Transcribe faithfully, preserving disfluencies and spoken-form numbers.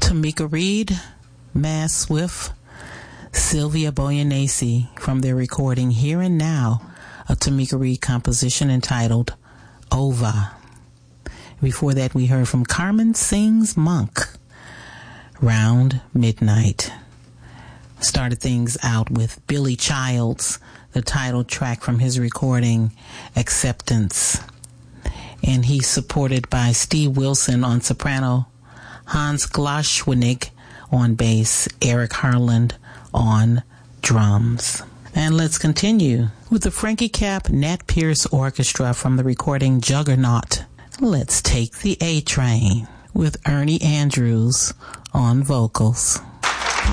Tamika Reed, Mass Swift, Sylvia Boyanese from their recording Here and Now, a Tamika Reed composition entitled Over. Before that, we heard from Carmen Sings Monk, Round Midnight. Started things out with Billy Childs, the title track from his recording Acceptance. And he's supported by Steve Wilson on soprano, Hans Glaschwinnig on bass, Eric Harland on drums. And let's continue with the Frankie Cap Nat Pierce Orchestra from the recording Juggernaut. Let's take the A Train with Ernie Andrews on vocals.